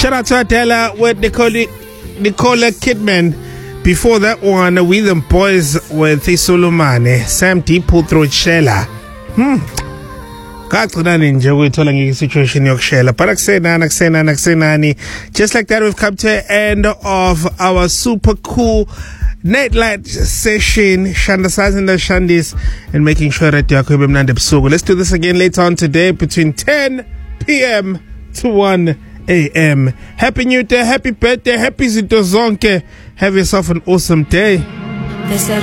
Shout out to Adela with Nicola Kidman. Before that one, We Them Boys with Isulumane. Sam D pulled through Shela. Situation yokushela. But akusenani. Just like that, we've come to the end of our super cool nightlight session. Shandasazing the Shandis and making sure that you are mnandi busuku. Let's do this again later on today between 10 p.m. to 1 a.m. Happy New Year, happy birthday, happy Zinto Zonke. Have yourself an awesome day.